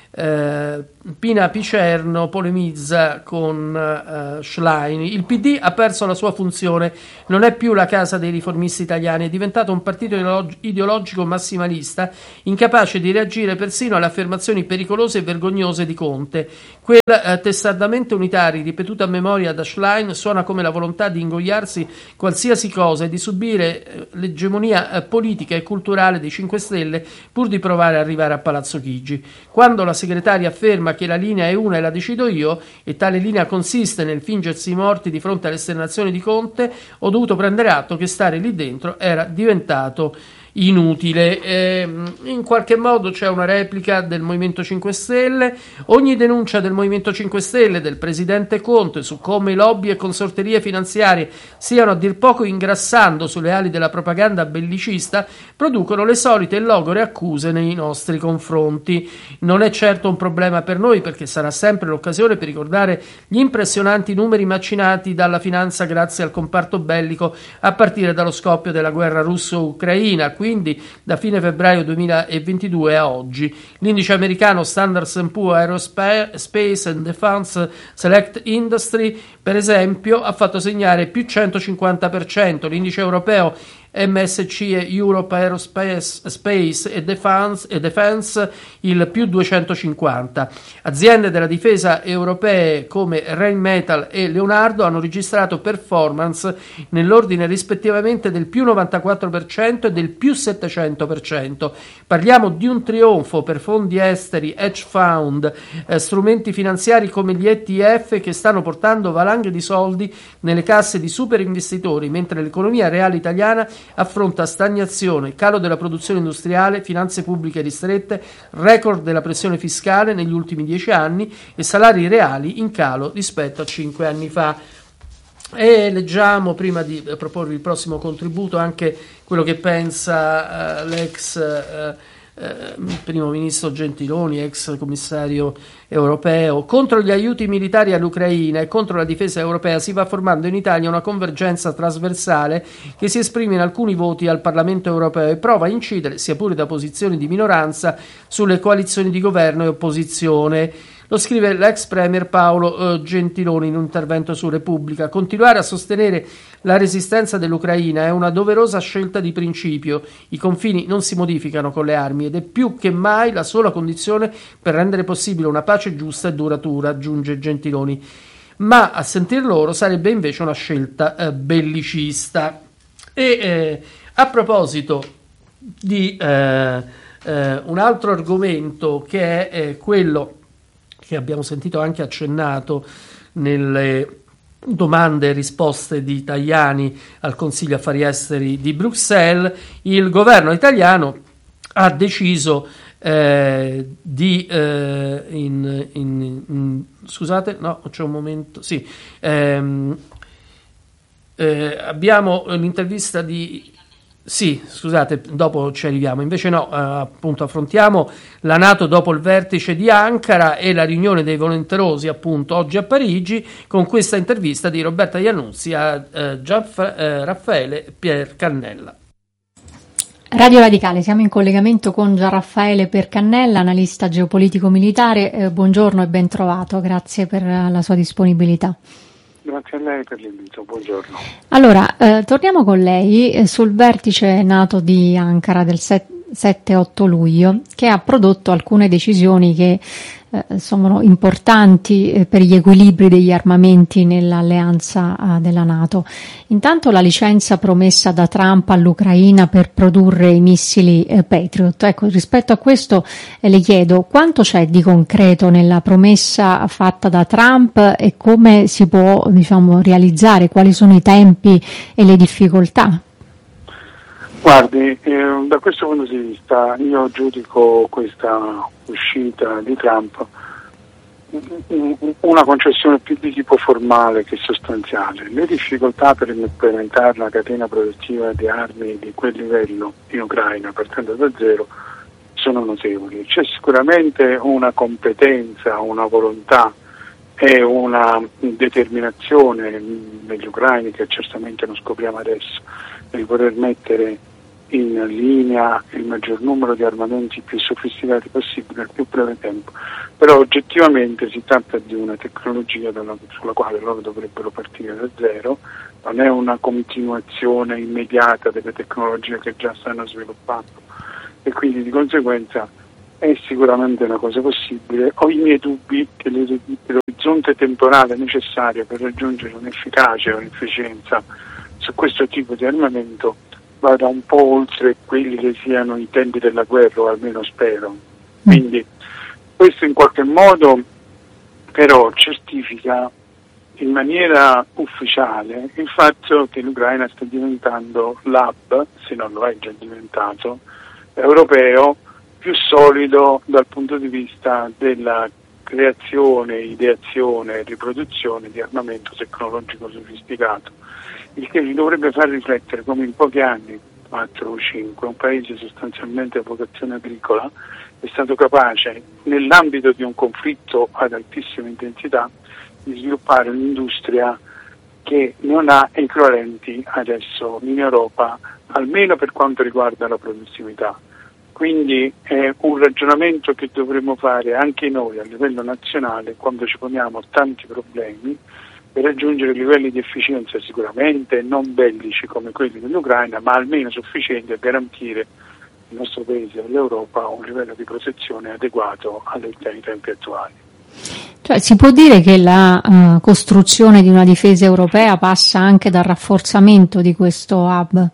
Pina Picerno polemizza con Schlein. Il PD ha perso la sua funzione, non è più la casa dei riformisti italiani, è diventato un partito ideologico massimalista, incapace di reagire persino alle affermazioni pericolose e vergognose di Conte. Quel testardamente unitari ripetuto a memoria da Schlein suona come la volontà di ingoiarsi qualsiasi cosa e di subire l'egemonia politica e culturale dei 5 Stelle pur di provare ad arrivare a Palazzo Chigi. Quando la segretaria afferma che la linea è una e la decido io, e tale linea consiste nel fingersi morti di fronte alle esternazioni di Conte, ho dovuto prendere atto che stare lì dentro era diventato inutile. In qualche modo c'è una replica del Movimento 5 Stelle. Ogni denuncia del Movimento 5 Stelle del presidente Conte su come lobby e consorterie finanziarie stiano a dir poco ingrassando sulle ali della propaganda bellicista producono le solite logore accuse nei nostri confronti. Non è certo un problema per noi, perché sarà sempre l'occasione per ricordare gli impressionanti numeri macinati dalla finanza grazie al comparto bellico a partire dallo scoppio della guerra russo-ucraina, quindi da fine febbraio 2022 a oggi. L'indice americano Standard & Poor's Aerospace and Defense Select Industry, per esempio, ha fatto segnare più 150%, l'indice europeo MSCI Europe Aerospace e Defense il più 250. Aziende della difesa europee come Rheinmetall e Leonardo hanno registrato performance nell'ordine rispettivamente del più 94% e del più 700%. Parliamo di un trionfo per fondi esteri, hedge fund, strumenti finanziari come gli ETF, che stanno portando valanghe di soldi nelle casse di super investitori, mentre l'economia reale italiana affronta stagnazione, calo della produzione industriale, finanze pubbliche ristrette, record della pressione fiscale negli ultimi 10 anni e salari reali in calo rispetto a 5 anni fa. E leggiamo, prima di proporre il prossimo contributo, anche quello che pensa l'ex primo ministro Gentiloni, ex commissario europeo. Contro gli aiuti militari all'Ucraina e contro la difesa europea si va formando in Italia una convergenza trasversale che si esprime in alcuni voti al Parlamento europeo e prova a incidere, sia pure da posizioni di minoranza, sulle coalizioni di governo e opposizione. Lo scrive l'ex premier Paolo Gentiloni in un intervento su Repubblica. Continuare a sostenere la resistenza dell'Ucraina è una doverosa scelta di principio. I confini non si modificano con le armi ed è più che mai la sola condizione per rendere possibile una pace giusta e duratura, aggiunge Gentiloni. Ma a sentir loro sarebbe invece una scelta bellicista. E a proposito di un altro argomento, che è quello che abbiamo sentito anche accennato nelle domande e risposte di Tajani al Consiglio Affari Esteri di Bruxelles, il governo italiano ha deciso scusate, no, c'è un momento, sì, abbiamo l'intervista di Sì, scusate, dopo ci arriviamo. Invece no, appunto affrontiamo la NATO dopo il vertice di Ankara e la riunione dei volenterosi appunto oggi a Parigi, con questa intervista di Roberta Iannuzzi a Raffaele Piercannella. Radio Radicale, siamo in collegamento con Gianraffaele Piercannella, analista geopolitico militare. Buongiorno e ben trovato, grazie per la sua disponibilità. Grazie a lei per l'invito, buongiorno. Allora, torniamo con lei sul vertice NATO di Ankara del 7-8 luglio, che ha prodotto alcune decisioni che sono importanti per gli equilibri degli armamenti nell'alleanza della NATO. Intanto la licenza promessa da Trump all'Ucraina per produrre i missili Patriot. Ecco, rispetto a questo le chiedo quanto c'è di concreto nella promessa fatta da Trump e come si può, realizzare, quali sono i tempi e le difficoltà? Guardi, da questo punto di vista io giudico questa uscita di Trump una concessione più di tipo formale che sostanziale. Le difficoltà per implementare una catena produttiva di armi di quel livello in Ucraina, partendo da zero, sono notevoli. C'è sicuramente una competenza, una volontà e una determinazione negli ucraini, che certamente non scopriamo adesso, di voler mettere in linea il maggior numero di armamenti più sofisticati possibile nel più breve tempo, però oggettivamente si tratta di una tecnologia sulla quale loro dovrebbero partire da zero, non è una continuazione immediata delle tecnologie che già stanno sviluppando e quindi di conseguenza è sicuramente una cosa possibile. Ho i miei dubbi che l'orizzonte temporale necessario per raggiungere un'efficacia e un'efficienza su questo tipo di armamento vada un po' oltre quelli che siano i tempi della guerra, o almeno spero. Quindi questo in qualche modo però certifica in maniera ufficiale il fatto che l'Ucraina sta diventando l'hub, se non lo è già diventato, europeo più solido dal punto di vista della creazione, ideazione e riproduzione di armamento tecnologico sofisticato, il che ci dovrebbe far riflettere come in pochi anni, 4 o 5, un paese sostanzialmente a vocazione agricola è stato capace, nell'ambito di un conflitto ad altissima intensità, di sviluppare un'industria che non ha equivalenti adesso in Europa, almeno per quanto riguarda la produttività. Quindi è un ragionamento che dovremmo fare anche noi a livello nazionale quando ci poniamo tanti problemi per raggiungere livelli di efficienza sicuramente non bellici come quelli dell'Ucraina, ma almeno sufficienti a garantire il nostro paese e l'Europa un livello di protezione adeguato ai tempi attuali. Cioè, si può dire che la costruzione di una difesa europea passa anche dal rafforzamento di questo hub?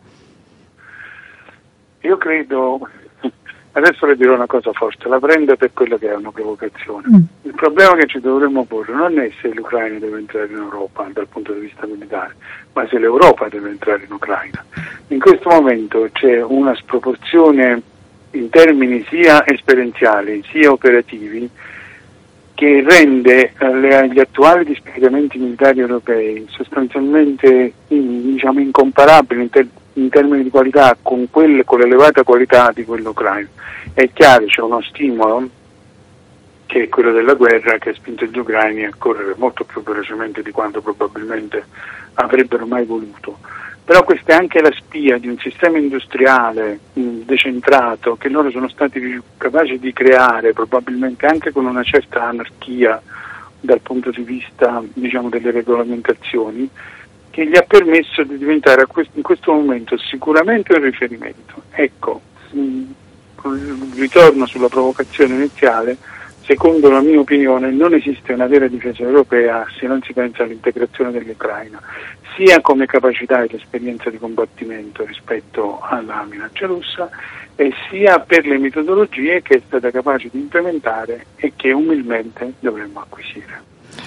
Io credo, adesso le dirò una cosa forte, la prendo per quello che è una provocazione. Il problema che ci dovremmo porre non è se l'Ucraina deve entrare in Europa dal punto di vista militare, ma se l'Europa deve entrare in Ucraina. In questo momento c'è una sproporzione in termini sia esperienziali sia operativi che rende gli attuali dispiegamenti militari europei sostanzialmente incomparabili in termini di qualità con l'elevata qualità di quello ucraino. È chiaro, c'è uno stimolo che è quello della guerra che ha spinto gli ucraini a correre molto più velocemente di quanto probabilmente avrebbero mai voluto. Però questa è anche la spia di un sistema industriale decentrato che loro sono stati capaci di creare, probabilmente anche con una certa anarchia dal punto di vista delle regolamentazioni, che gli ha permesso di diventare in questo momento sicuramente un riferimento. Ecco, ritorno sulla provocazione iniziale, secondo la mia opinione non esiste una vera difesa europea se non si pensa all'integrazione dell'Ucraina, sia come capacità ed esperienza di combattimento rispetto alla minaccia russa, e sia per le metodologie che è stata capace di implementare e che umilmente dovremmo acquisire.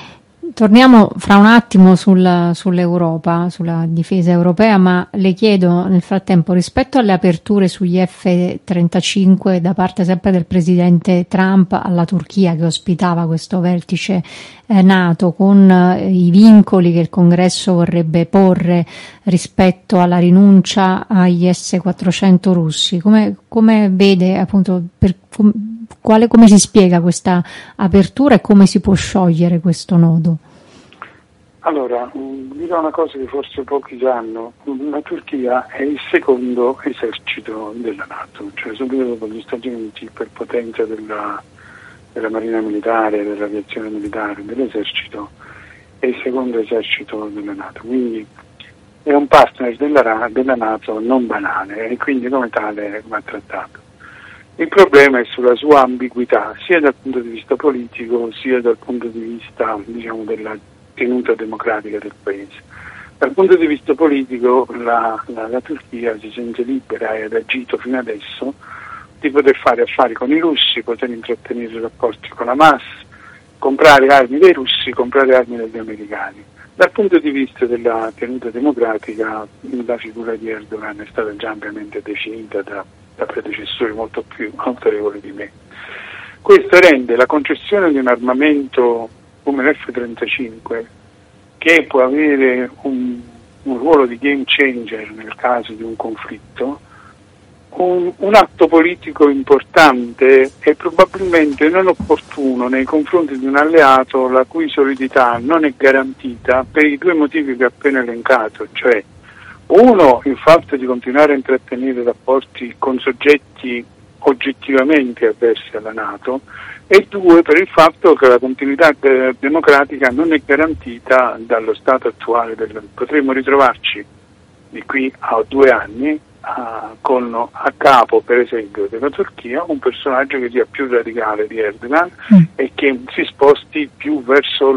Torniamo fra un attimo sull'Europa, sulla difesa europea, ma le chiedo nel frattempo, rispetto alle aperture sugli F-35 da parte sempre del presidente Trump alla Turchia, che ospitava questo vertice NATO, con i vincoli che il Congresso vorrebbe porre rispetto alla rinuncia agli S-400 russi, come vede appunto come si spiega questa apertura e come si può sciogliere questo nodo? Allora, dirò una cosa che forse pochi sanno: la Turchia è il secondo esercito della NATO, cioè subito dopo gli Stati Uniti per potenza della marina militare, dell'aviazione militare, dell'esercito, è il secondo esercito della NATO, quindi è un partner della NATO non banale e quindi come tale va trattato. Il problema è sulla sua ambiguità, sia dal punto di vista politico, sia dal punto di vista, diciamo, della tenuta democratica del paese. Dal punto di vista politico la Turchia si sente libera e ha agito fino adesso di poter fare affari con i russi, poter intrattenere rapporti con Hamas, comprare armi dei russi, comprare armi dagli americani. Dal punto di vista della tenuta democratica la figura di Erdogan è stata già ampiamente definita da predecessori molto più autorevoli di me. Questo rende la concessione di un armamento come l'F-35, che può avere un ruolo di game changer nel caso di un conflitto, un atto politico importante e probabilmente non opportuno nei confronti di un alleato la cui solidità non è garantita per i due motivi che ho appena elencato, cioè uno, il fatto di continuare a intrattenere rapporti con soggetti oggettivamente avversi alla NATO, e due, per il fatto che la continuità democratica non è garantita dallo stato attuale. Potremmo ritrovarci di qui a 2 anni con a capo, per esempio, della Turchia un personaggio che sia più radicale di Erdogan e che si sposti più verso